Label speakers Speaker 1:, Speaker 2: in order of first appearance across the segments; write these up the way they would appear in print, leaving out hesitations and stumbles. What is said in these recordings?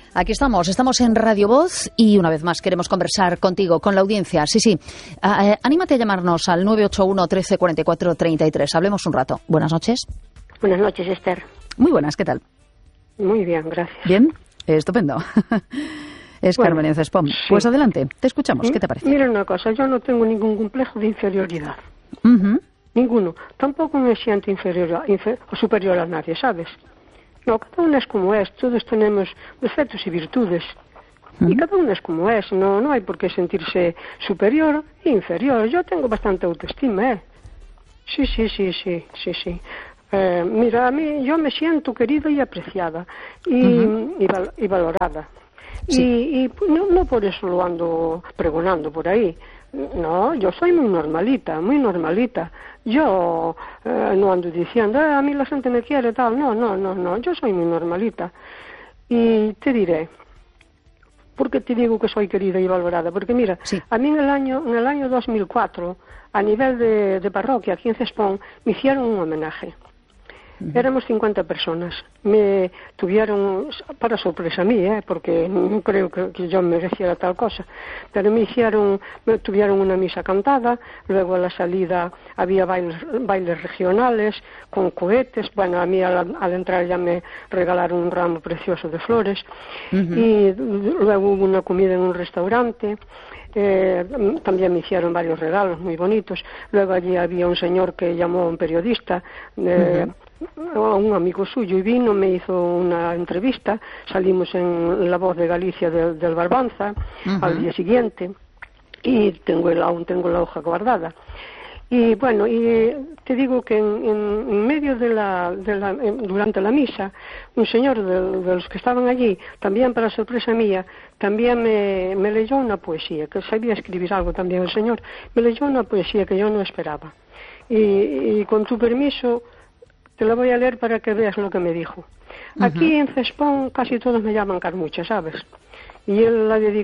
Speaker 1: Aquí estamos en Radio Voz y una vez más queremos conversar contigo, con la audiencia. Sí. Anímate a llamarnos al 981 13 44 33. Hablemos un rato. Buenas noches.
Speaker 2: Buenas noches, Esther.
Speaker 1: Muy buenas, ¿qué tal?
Speaker 2: Muy bien, gracias.
Speaker 1: Bien, estupendo. Es bueno, Carmen Cespón. Sí. Pues adelante, te escuchamos. ¿Qué te parece?
Speaker 2: Mira una cosa, yo no tengo ningún complejo de inferioridad. Ninguno. Tampoco me siento o superior a nadie, ¿sabes? No, cada uno es como es. Todos tenemos defectos y virtudes. Y cada uno es como es. No hay por qué sentirse superior e inferior. Yo tengo bastante autoestima, ¿eh? Sí. Mira, a mí yo me siento querida y apreciada y valorada. Sí. Y no por eso lo ando pregonando por ahí. No, yo soy muy normalita. Yo no ando diciendo, a mí la gente me quiere, tal. No, yo soy muy normalita. Y te diré, ¿por qué te digo que soy querida y valorada? Porque mira, sí. A mí en el año 2004, a nivel de parroquia, aquí en Cespón, me hicieron un homenaje. Éramos 50 personas. Me tuvieron, para sorpresa mía, porque no creo que yo mereciera tal cosa, pero me tuvieron una misa cantada, luego a la salida había bailes regionales con cohetes. Bueno, a mí al entrar ya me regalaron un ramo precioso de flores y luego hubo una comida en un restaurante. También me hicieron varios regalos muy bonitos. Luego allí había un señor que llamó a un periodista, a un amigo suyo, y vino, me hizo una entrevista. Salimos en La Voz de Galicia del Barbanza al día siguiente, y aún tengo la hoja guardada. Y bueno, y te digo que en medio durante la misa, un señor de los que estaban allí, también para sorpresa mía, también me leyó una poesía, que sabía escribir algo también el señor. Me leyó una poesía que yo no esperaba. Y con tu permiso, te la voy a leer para que veas lo que me dijo. Aquí en Cespón casi todos me llaman Carmucha, ¿sabes? Y él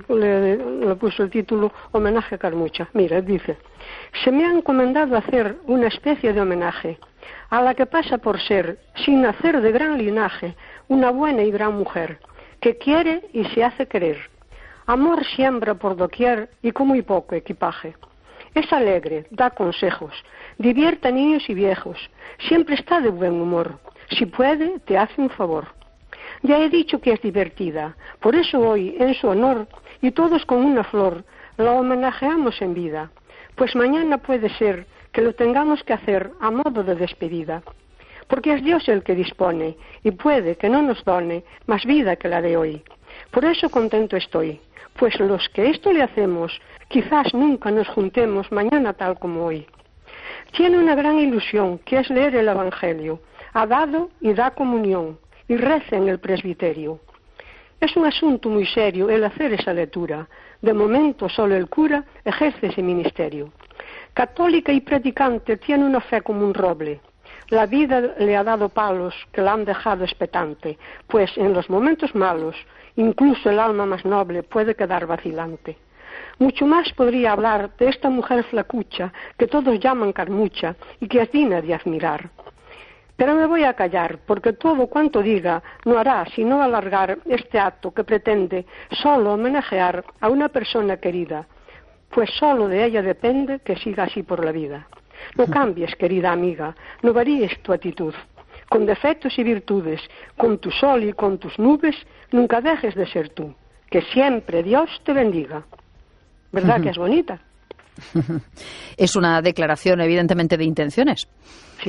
Speaker 2: le puso el título Homenaje a Carmucha. Mira, dice: se me ha encomendado hacer una especie de homenaje a la que pasa por ser, sin nacer de gran linaje, una buena y gran mujer, que quiere y se hace querer. Amor siembra por doquier y con muy poco equipaje. Es alegre, da consejos, divierte a niños y viejos, siempre está de buen humor. Si puede, te hace un favor. Ya he dicho que es divertida, por eso hoy, en su honor, y todos con una flor, la homenajeamos en vida, pues mañana puede ser que lo tengamos que hacer a modo de despedida, porque es Dios el que dispone, y puede que no nos done más vida que la de hoy. Por eso contento estoy, pues los que esto le hacemos, quizás nunca nos juntemos mañana tal como hoy. Tiene una gran ilusión, que es leer el Evangelio, ha dado y da comunión, y reza en el presbiterio. Es un asunto muy serio el hacer esa lectura. De momento solo el cura ejerce ese ministerio. Católica y predicante, tiene una fe como un roble. La vida le ha dado palos que la han dejado expectante, pues en los momentos malos, incluso el alma más noble puede quedar vacilante. Mucho más podría hablar de esta mujer flacucha que todos llaman Carmucha y que es digna de admirar. Pero me voy a callar, porque todo cuanto diga no hará sino alargar este acto que pretende solo homenajear a una persona querida, pues solo de ella depende que siga así por la vida. No cambies, querida amiga, no varíes tu actitud. Con defectos y virtudes, con tu sol y con tus nubes, nunca dejes de ser tú. Que siempre Dios te bendiga. ¿Verdad que es bonita?
Speaker 1: Es una declaración evidentemente de intenciones.
Speaker 2: Sí.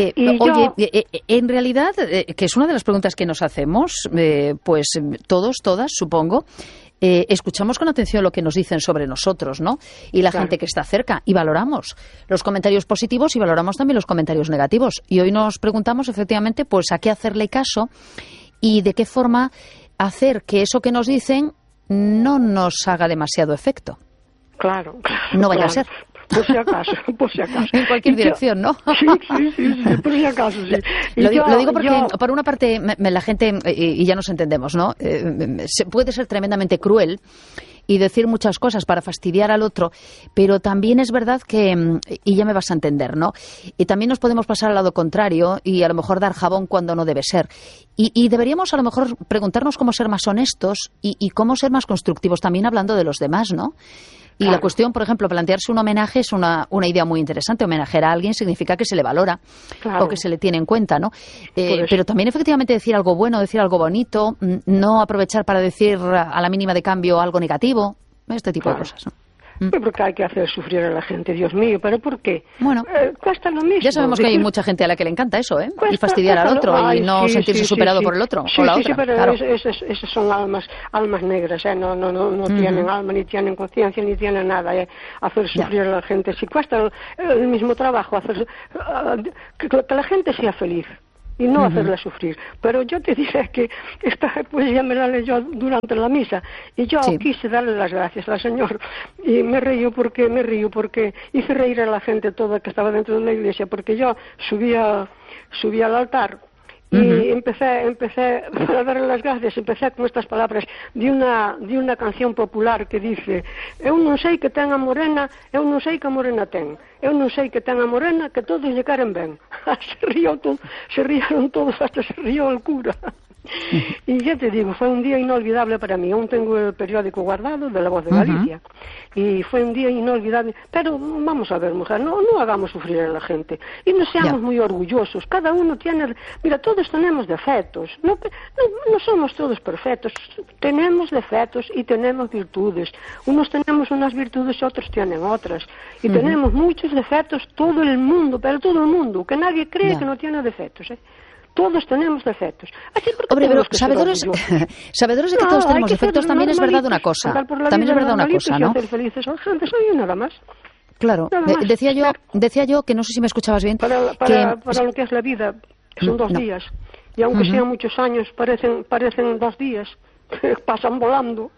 Speaker 1: En realidad, que es una de las preguntas que nos hacemos, pues todos, todas, supongo, escuchamos con atención lo que nos dicen sobre nosotros, ¿no? Y la gente que está cerca, y valoramos los comentarios positivos y valoramos también los comentarios negativos. Y hoy nos preguntamos efectivamente, pues, a qué hacerle caso y de qué forma hacer que eso que nos dicen no nos haga demasiado efecto.
Speaker 2: Claro.
Speaker 1: No vaya a ser.
Speaker 2: Por si acaso, por si acaso.
Speaker 1: En cualquier dirección, ¿no?
Speaker 2: Sí, por si acaso, sí.
Speaker 1: Lo digo porque, por una parte, la gente, y ya nos entendemos, ¿no? Puede ser tremendamente cruel y decir muchas cosas para fastidiar al otro, pero también es verdad que, y ya me vas a entender, ¿no? Y también nos podemos pasar al lado contrario y a lo mejor dar jabón cuando no debe ser. Y deberíamos a lo mejor preguntarnos cómo ser más honestos y cómo ser más constructivos también hablando de los demás, ¿no? Y la cuestión, por ejemplo, plantearse un homenaje es una idea muy interesante. Homenajear a alguien significa que se le valora o que se le tiene en cuenta, ¿no? Pero también, efectivamente, decir algo bueno, decir algo bonito, no aprovechar para decir a la mínima de cambio algo negativo, este tipo de cosas, ¿no?
Speaker 2: Porque hay que hacer sufrir a la gente, Dios mío, ¿pero por qué?
Speaker 1: Bueno,
Speaker 2: cuesta lo mismo.
Speaker 1: Ya sabemos que hay mucha gente a la que le encanta eso, ¿eh? Y fastidiar al otro y no sentirse superado por el otro o la otra.
Speaker 2: Sí, pero
Speaker 1: claro.
Speaker 2: esas son almas negras, ¿eh? No tienen alma, ni tienen conciencia, ni tienen nada, ¿eh? Hacer sufrir a la gente. Si cuesta el mismo trabajo hacer que la gente sea feliz y no hacerla sufrir. Pero yo te diré que esta poesía me la leyó durante la misa y yo quise darle las gracias al Señor y me río porque hice reír a la gente toda que estaba dentro de la iglesia, porque yo subí al altar y empecé a darle las gracias, empecé con estas palabras de una canción popular que dice: eu non sei que ten a morena, eu non sei que a morena ten, eu non sei que ten a morena, que todos lle queren ben. Se rieron todos, hasta se rió el cura. Y ya te digo, fue un día inolvidable para mí. Aún tengo el periódico guardado de La Voz de Galicia y fue un día inolvidable. Pero vamos a ver, mujer, no hagamos sufrir a la gente y no seamos muy orgullosos. Cada uno tiene, mira, todos tenemos defectos, no somos todos perfectos, tenemos defectos y tenemos virtudes. Unos tenemos unas virtudes, otros tienen otras, y tenemos muchos defectos, todo el mundo, pero todo el mundo, que nadie cree que no tiene defectos, ¿eh? Todos tenemos defectos.
Speaker 1: Hombre, pero sabedores de que todos tenemos defectos, también es verdad una cosa. También es verdad una cosa, ¿no?
Speaker 2: Hacer felices a la gente, eso y nada más.
Speaker 1: Claro. Decía yo que no sé si me escuchabas bien.
Speaker 2: Para lo que es la vida, son 2 días. Y aunque sean muchos años, parecen 2 días. Pasan volando.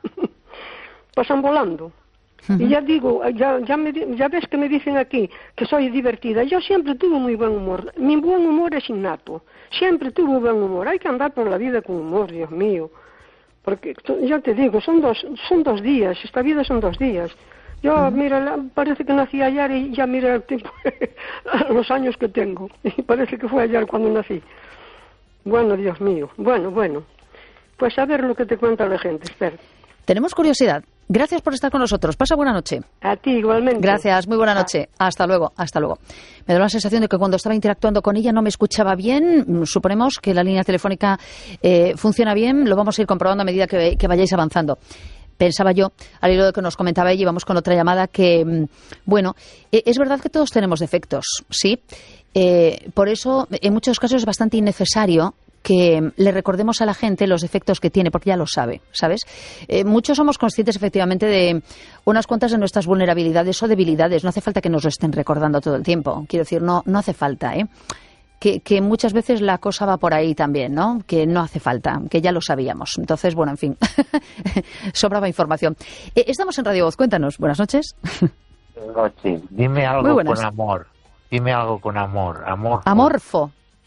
Speaker 2: Pasan volando. Y ya digo, ya ves que me dicen aquí que soy divertida. Yo siempre tuve muy buen humor. Mi buen humor es innato. Siempre tuve buen humor. Hay que andar por la vida con humor, Dios mío. Porque ya te digo, son dos días. Esta vida son 2 días. Yo, mira, parece que nací ayer y ya mira el tiempo, los años que tengo. Y parece que fue ayer cuando nací. Bueno, Dios mío. Bueno. Pues a ver lo que te cuenta la gente. Espera.
Speaker 1: Tenemos curiosidad. Gracias por estar con nosotros. Pasa buena noche.
Speaker 2: A ti igualmente.
Speaker 1: Gracias, muy buena noche. Hasta luego. Me da la sensación de que cuando estaba interactuando con ella no me escuchaba bien. Suponemos que la línea telefónica funciona bien. Lo vamos a ir comprobando a medida que vayáis avanzando. Pensaba yo, al hilo de que nos comentaba ella, y vamos con otra llamada, que, bueno, es verdad que todos tenemos defectos, ¿sí? Por eso, en muchos casos es bastante innecesario que le recordemos a la gente los defectos que tiene, porque ya lo sabe, ¿sabes? Muchos somos conscientes, efectivamente, de unas cuantas de nuestras vulnerabilidades o debilidades. No hace falta que nos lo estén recordando todo el tiempo. Quiero decir, no hace falta, ¿eh? Que muchas veces la cosa va por ahí también, ¿no? Que no hace falta, que ya lo sabíamos. Entonces, bueno, en fin, sobraba información. Estamos en Radio Voz, cuéntanos. Buenas noches.
Speaker 3: Buenas noches. Dime algo con amor. Dime algo con amor.
Speaker 1: Amorfo.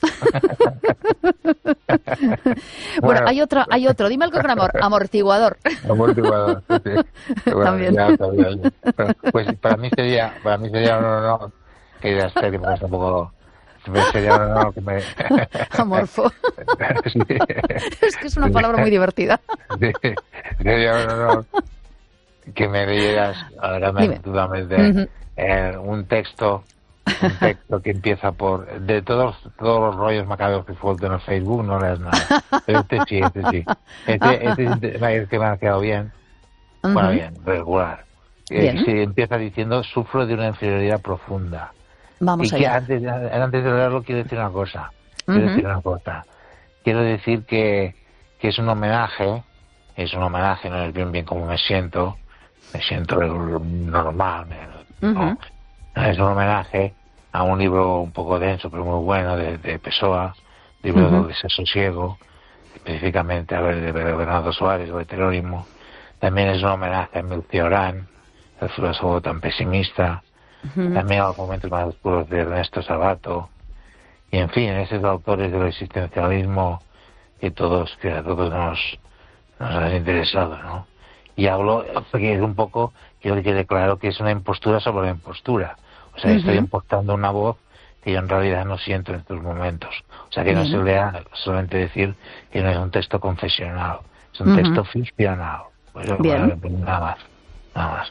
Speaker 1: Bueno, hay otro. Dime algo con amor. Amortiguador.
Speaker 3: Amortiguador, sí. Bueno,
Speaker 1: también.
Speaker 3: Ya. Pues para mí sería un honor que ya serie, porque es un poco... Sería un honor que me...
Speaker 1: Amorfo.
Speaker 3: Sí.
Speaker 1: Es que es una palabra muy divertida.
Speaker 3: Sí. Sería un honor que me leyeras agradablemente un texto que empieza por... De todos los rollos macabros que suelto en el Facebook, no leas nada. Pero este sí. Este que me ha quedado bien. Bueno, bien, regular. Se empieza diciendo: sufro de una inferioridad profunda.
Speaker 1: Vamos allá.
Speaker 3: Antes de leerlo quiero decir una cosa. Quiero decir que es un homenaje, no es bien como me siento normal, ¿no? Es un homenaje a un libro un poco denso pero muy bueno de Pessoa, libro de Desasosiego, específicamente de Bernardo Soares o de Terónimo. También es un homenaje a Emil Cioran, el filósofo tan pesimista, También los momentos más oscuros de Ernesto Sabato. Y en fin, esos autores del existencialismo que a todos nos han interesado, ¿no? Y hablo, porque es un poco, quiero que quede claro que es una impostura sobre la impostura. O sea, estoy impostando una voz que yo en realidad no siento en estos momentos. O sea, que no se lea solamente decir que no es un texto confesional, es un texto ficcional. Pues bueno, nada más.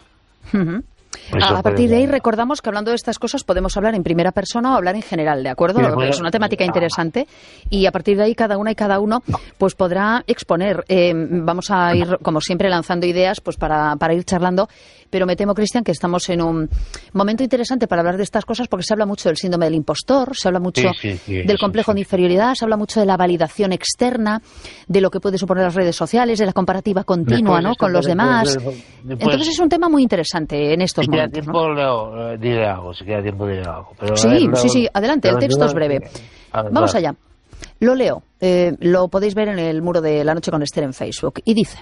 Speaker 1: A partir de ahí recordamos que hablando de estas cosas podemos hablar en primera persona o hablar en general, ¿de acuerdo? Sí, es una temática interesante y a partir de ahí cada una y cada uno pues podrá exponer. Vamos a ir, como siempre, lanzando ideas pues para ir charlando, pero me temo, Cristian, que estamos en un momento interesante para hablar de estas cosas porque se habla mucho del síndrome del impostor, se habla mucho del complejo de inferioridad, se habla mucho de la validación externa, de lo que puede suponer las redes sociales, de la comparativa continua, ¿no?, con los demás. Entonces es un tema muy interesante en estos momentos.
Speaker 3: Si queda tiempo, Leo, diré algo. Pero
Speaker 1: sí, adelante, el texto es breve. Vamos allá. Lo leo. Lo podéis ver en el muro de La Noche con Esther en Facebook. Y dice: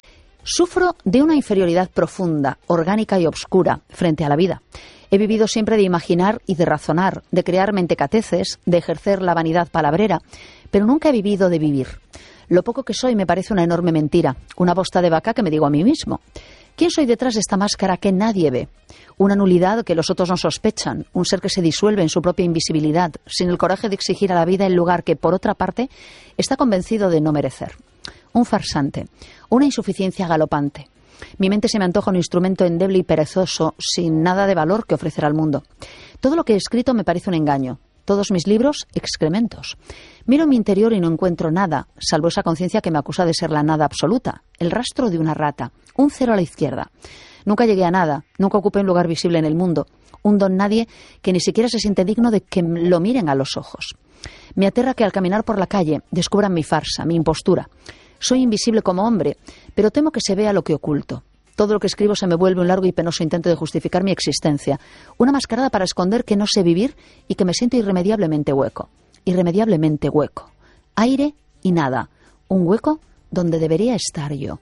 Speaker 1: sufro de una inferioridad profunda, orgánica y obscura frente a la vida. He vivido siempre de imaginar y de razonar, de crear mentecateces, de ejercer la vanidad palabrera, pero nunca he vivido de vivir. Lo poco que soy me parece una enorme mentira, una bosta de vaca que me digo a mí mismo. ¿Quién soy detrás de esta máscara que nadie ve? Una nulidad que los otros no sospechan, un ser que se disuelve en su propia invisibilidad, sin el coraje de exigir a la vida el lugar que, por otra parte, está convencido de no merecer. Un farsante, una insuficiencia galopante. Mi mente se me antoja un instrumento endeble y perezoso, sin nada de valor que ofrecer al mundo. Todo lo que he escrito me parece un engaño. Todos mis libros, excrementos. Miro en mi interior y no encuentro nada, salvo esa conciencia que me acusa de ser la nada absoluta, el rastro de una rata, un cero a la izquierda. Nunca llegué a nada, nunca ocupé un lugar visible en el mundo, un don nadie que ni siquiera se siente digno de que lo miren a los ojos. Me aterra que al caminar por la calle descubran mi farsa, mi impostura. Soy invisible como hombre, pero temo que se vea lo que oculto. Todo lo que escribo se me vuelve un largo y penoso intento de justificar mi existencia, una mascarada para esconder que no sé vivir y que me siento irremediablemente hueco. Irremediablemente hueco. Aire y nada. Un hueco donde debería estar yo.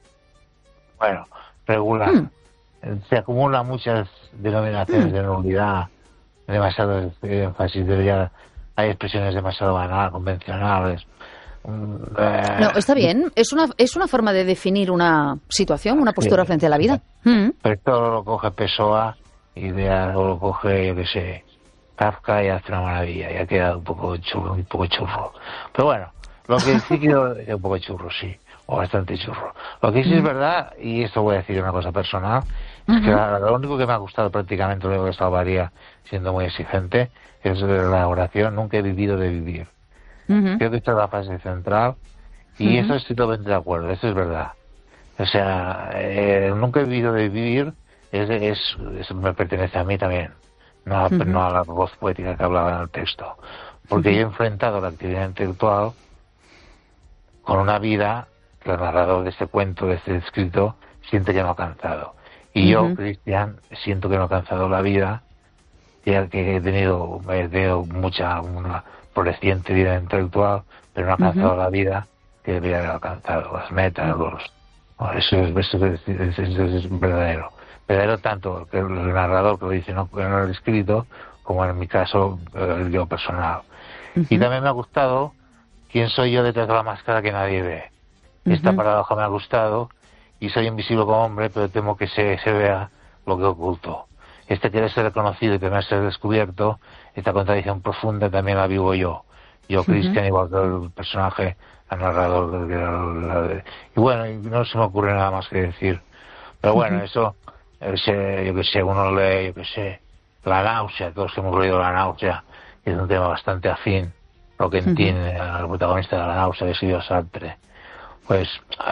Speaker 3: Bueno, regular. Se acumulan muchas denominaciones de nulidad, demasiado énfasis, hay expresiones demasiado banales, convencionales.
Speaker 1: No, está bien. Es una forma de definir una situación, una postura frente a la vida.
Speaker 3: Pero esto lo coge Pessoa y lo coge, yo qué sé, Kafka y hace una maravilla. Ya queda un poco churro. Pero bueno, lo que sí quiero es un poco churro, sí, o bastante churro. Lo que sí es verdad, y esto voy a decir una cosa personal, es que lo único que me ha gustado prácticamente, lo único que salvaría siendo muy exigente, es la oración "nunca he vivido de vivir". Creo que esta es la fase central y eso estoy totalmente de acuerdo, eso es verdad. O sea, nunca he vivido de vivir, eso me pertenece a mí también, no a la voz poética que hablaba en el texto. Porque yo he enfrentado la actividad intelectual con una vida que el narrador de este cuento, de este escrito, siente que no ha alcanzado. Y yo, Cristian, siento que no he alcanzado la vida, ya que he tenido una floreciente vida intelectual, pero no ha alcanzado la vida que debería haber alcanzado, las metas, eso es verdadero. Verdadero tanto que el narrador que lo dice no en el escrito, como en mi caso el yo personal. Y también me ha gustado quién soy yo detrás de la máscara que nadie ve. Esta paradoja me ha gustado, y soy invisible como hombre, pero temo que se vea lo que oculto. Querer ser reconocido y temer ser descubierto, esta contradicción profunda también la vivo yo. Yo, Cristian, igual que el personaje, el narrador. Y bueno, no se me ocurre nada más que decir. Pero bueno, eso, yo que sé, uno lee, yo que sé, La náusea, todos hemos leído La náusea, es un tema bastante afín, lo que entiende el protagonista de La náusea, que ha sido Sartre. Pues,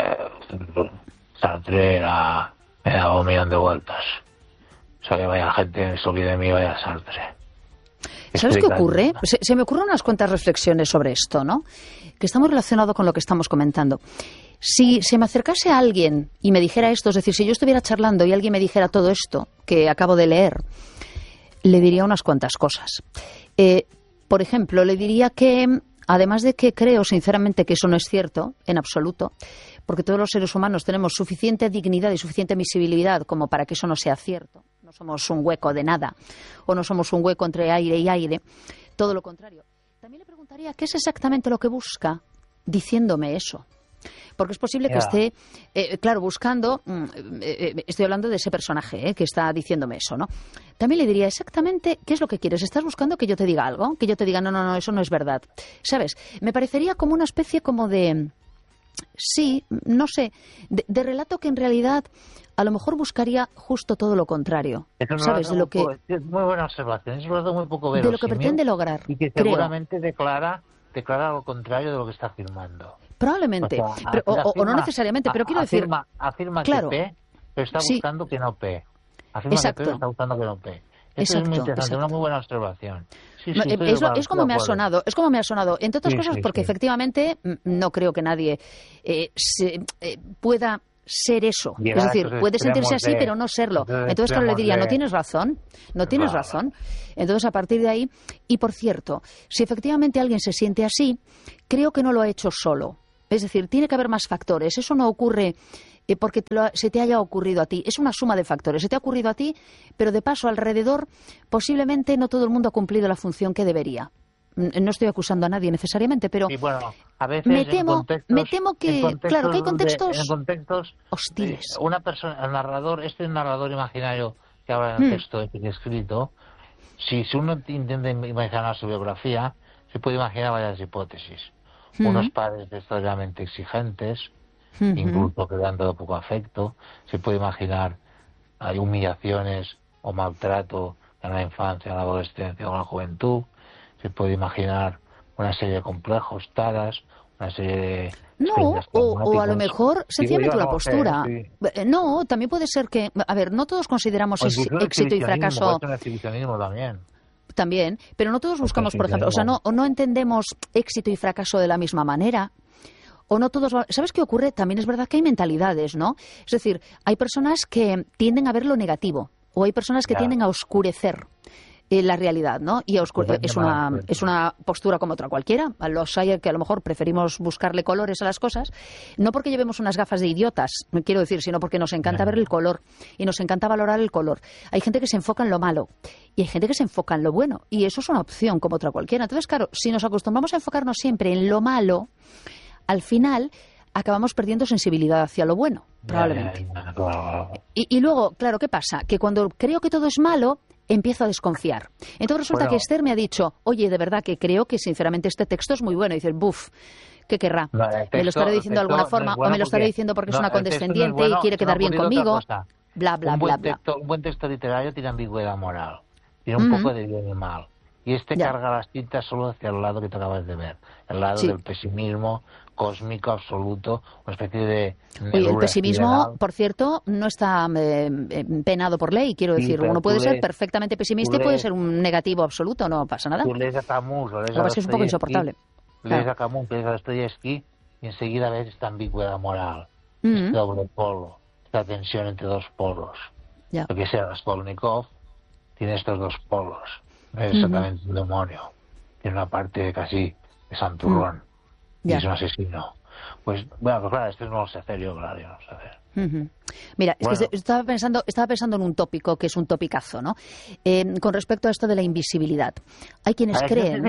Speaker 3: Sartre me daba un millón de vueltas. O sea, que vaya gente, se olvide de mí, vaya Sartre.
Speaker 1: ¿Sabes qué ocurre? Se me ocurren unas cuantas reflexiones sobre esto, ¿no? Que está muy relacionado con lo que estamos comentando. Si se me acercase a alguien y me dijera esto, es decir, si yo estuviera charlando y alguien me dijera todo esto que acabo de leer, le diría unas cuantas cosas. Por ejemplo, le diría que, además de que creo sinceramente que eso no es cierto, en absoluto, porque todos los seres humanos tenemos suficiente dignidad y suficiente visibilidad como para que eso no sea cierto, ¿no? no somos un hueco de nada, o no somos un hueco entre aire y aire, todo lo contrario. También le preguntaría qué es exactamente lo que busca diciéndome eso. Porque es posible que esté, claro, buscando, estoy hablando de ese personaje que está diciéndome eso, ¿no? También le diría exactamente qué es lo que quieres. ¿Estás buscando que yo te diga algo? Que yo te diga, no, eso no es verdad. ¿Sabes? Me parecería como una especie como de, sí, no sé, de relato que en realidad a lo mejor buscaría justo todo lo contrario. ¿Sabes? De lo que,
Speaker 3: es muy buena observación, es un relato muy poco verosímil.
Speaker 1: De lo que pretende lograr.
Speaker 3: Y que seguramente declara lo contrario de lo que está afirmando.
Speaker 1: Probablemente,
Speaker 3: o sea,
Speaker 1: pero, o no necesariamente, pero quiero decir...
Speaker 3: Afirma
Speaker 1: claro,
Speaker 3: que P, pero está buscando que no P. Afirma
Speaker 1: exacto.
Speaker 3: que P, pero está buscando que no P. Eso es muy interesante, una muy buena observación. Sí,
Speaker 1: es como me ha sonado, entre otras cosas porque efectivamente no creo que nadie pueda ser eso. Es decir, puede sentirse así, pero no serlo. Entonces, claro, le diría, no tienes razón. Entonces, a partir de ahí, y por cierto, si efectivamente alguien se siente así, creo que no lo ha hecho solo. Es decir, tiene que haber más factores. Eso no ocurre porque se te haya ocurrido a ti. Es una suma de factores. Se te ha ocurrido a ti, pero de paso alrededor, posiblemente no todo el mundo ha cumplido la función que debería. No estoy acusando a nadie necesariamente, pero
Speaker 3: sí, bueno, a veces
Speaker 1: me temo que, claro, que hay contextos hostiles.
Speaker 3: Una persona, el narrador, narrador imaginario que habla en el texto escrito, si uno intenta imaginar su biografía, se puede imaginar varias hipótesis. Unos padres extraordinariamente exigentes, incluso que le han dado poco afecto. Se puede imaginar hay humillaciones o maltrato en la infancia, en la adolescencia o en la juventud. Se puede imaginar una serie de complejos, taras, una serie de...
Speaker 1: o a lo mejor sencillamente la postura. No, también puede ser que... A ver, no todos consideramos éxito y fracaso... También, pero no todos buscamos, por ejemplo, o sea, no entendemos éxito y fracaso de la misma manera. O no todos... ¿Sabes qué ocurre? También es verdad que hay mentalidades, ¿no? Es decir, hay personas que tienden a ver lo negativo, o hay personas que tienden a oscurecer la realidad, ¿no? Y es una postura como otra cualquiera. Los hay que a lo mejor preferimos buscarle colores a las cosas, no porque llevemos unas gafas de idiotas, quiero decir, sino porque nos encanta ver el color y nos encanta valorar el color. Hay gente que se enfoca en lo malo y hay gente que se enfoca en lo bueno, y eso es una opción como otra cualquiera. Entonces, claro, si nos acostumbramos a enfocarnos siempre en lo malo, al final acabamos perdiendo sensibilidad hacia lo bueno, probablemente. Y luego, claro, ¿qué pasa? Que cuando creo que todo es malo, empiezo a desconfiar. Entonces resulta que Esther me ha dicho, oye, de verdad que creo que sinceramente este texto es muy bueno. Y dices, buf, ¿qué querrá? ¿Me lo estará diciendo de alguna forma? ¿O me lo estará diciendo porque es una condescendiente y quiere quedar bien conmigo? Bla, bla, bla.
Speaker 3: Un buen texto literario tiene ambigüedad moral. Tiene un poco de bien y mal. Y carga las tintas solo hacia el lado que te acabas de ver. El lado del pesimismo cósmico absoluto, una especie de...
Speaker 1: Oye, el pesimismo, por cierto, no está penado por ley, quiero decir. Uno puede ser perfectamente pesimista y puede ser un negativo absoluto, no pasa nada.
Speaker 3: Tú lees a Camus, lo lees
Speaker 1: a Dostoyevsky, es un poco insoportable.
Speaker 3: Lees a Camus, lees a Dostoyevsky y enseguida ves esta ambigüedad moral, este doble polo, esta tensión entre dos polos. Lo que sea Raskolnikov tiene estos dos polos. No es exactamente un demonio. Tiene una parte casi de santurrón. Y es un asesino. Pues, bueno, pues claro, esto no lo sé hacer yo, claro, yo no sé hacer.
Speaker 1: Mira, es que estaba pensando en un tópico que es un topicazo, ¿no? Con respecto a esto de la invisibilidad. Hay quienes creen...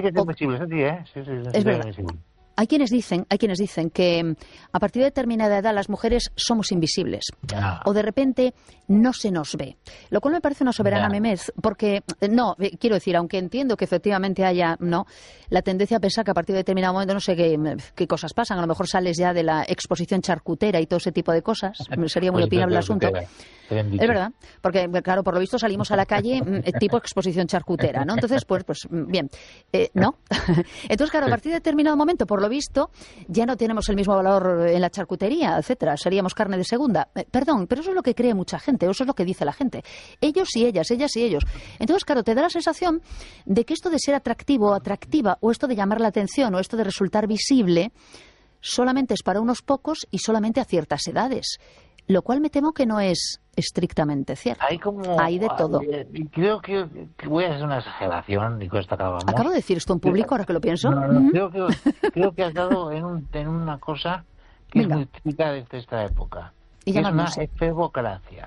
Speaker 1: Es verdad. Hay quienes dicen que a partir de determinada edad las mujeres somos invisibles o de repente no se nos ve, lo cual me parece una soberana memez, porque quiero decir, aunque entiendo que efectivamente haya la tendencia a pensar que a partir de determinado momento no sé qué cosas pasan, a lo mejor sales ya de la exposición charcutera y todo ese tipo de cosas, sería muy opinable el asunto. Es verdad, porque claro, por lo visto salimos a la calle tipo exposición charcutera, ¿no? Entonces, pues bien, ¿no? Entonces, claro, a partir de determinado momento, por lo visto, ya no tenemos el mismo valor en la charcutería, etcétera, seríamos carne de segunda. Perdón, pero eso es lo que cree mucha gente, eso es lo que dice la gente. Ellos y ellas y ellos. Entonces, claro, te da la sensación de que esto de ser atractivo o atractiva, o esto de llamar la atención, o esto de resultar visible, solamente es para unos pocos y solamente a ciertas edades. Lo cual me temo que no es estrictamente cierto. Hay de todo.
Speaker 3: Creo que voy a hacer una exageración y con esto acabamos.
Speaker 1: ¿Acabo de decir esto en público ahora que lo pienso?
Speaker 3: Creo que has dado en una cosa que es muy típica de esta época. Y es una efebocracia.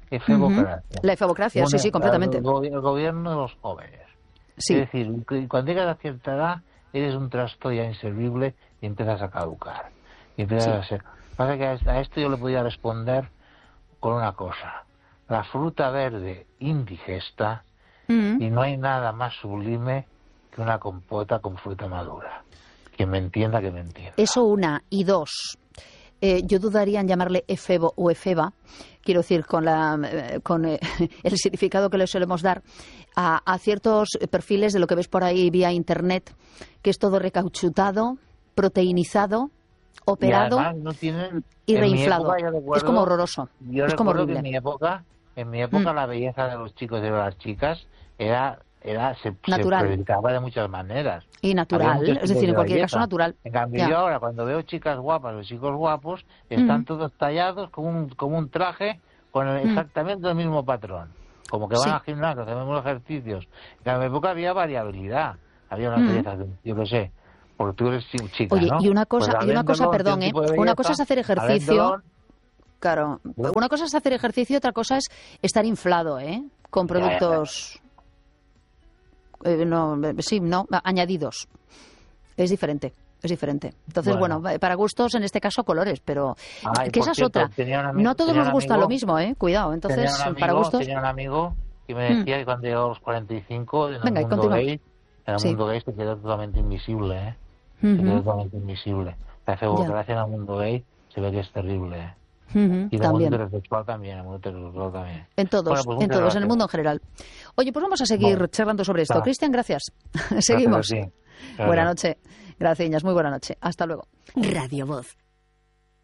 Speaker 3: efebocracia.
Speaker 1: La efebocracia, sí, completamente.
Speaker 3: El gobierno de los jóvenes.
Speaker 1: Sí.
Speaker 3: Es decir, cuando llegas a cierta edad, eres un trasto ya inservible y empiezas a caducar. Y empiezas a ser... Pasa que a esto yo le podía responder con una cosa. La fruta verde indigesta, y no hay nada más sublime que una compota con fruta madura. Quien me entienda, que me entienda.
Speaker 1: Eso una. Y dos, yo dudaría en llamarle efebo o efeba, quiero decir, con el significado que le solemos dar a ciertos perfiles de lo que ves por ahí vía internet, que es todo recauchutado, proteinizado, operado y reinflado. Es como horroroso.
Speaker 3: Yo
Speaker 1: es como
Speaker 3: recuerdo
Speaker 1: horrible.
Speaker 3: Que en mi época la belleza de los chicos y de las chicas se
Speaker 1: natural.
Speaker 3: predicaba de muchas maneras.
Speaker 1: Y natural, es decir, en cualquier caso natural.
Speaker 3: En cambio, yo ahora cuando veo chicas guapas o chicos guapos, están todos tallados como un traje con exactamente el mismo patrón. Como que van al gimnasio, hacen los mismos ejercicios. En mi época había variabilidad. Había una belleza, yo qué sé, porque tú eres chica,
Speaker 1: oye,
Speaker 3: ¿no?
Speaker 1: y una cosa, perdón, una cosa es hacer ejercicio. Claro, una cosa es hacer ejercicio, otra cosa es estar inflado, con productos añadidos. Es diferente. Entonces, bueno, para gustos, en este caso, colores, pero que esa es otra. No a todos nos gusta lo mismo, Cuidado. Entonces, para gustos...
Speaker 3: Tenía un amigo que me decía que cuando llegó a los 45, en el mundo gay se quedó totalmente invisible, Se quedó totalmente invisible. La efebocracia en el mundo gay se ve que es terrible, y en el mundo heterosexual también,
Speaker 1: En todos, bueno, pues en el mundo en general. Oye, pues vamos a seguir charlando sobre esto. Cristian, gracias. Seguimos.
Speaker 3: Gracias.
Speaker 1: Buenas noches. Gracias, Iñas. Muy buena noche. Hasta luego.
Speaker 4: Radio Voz.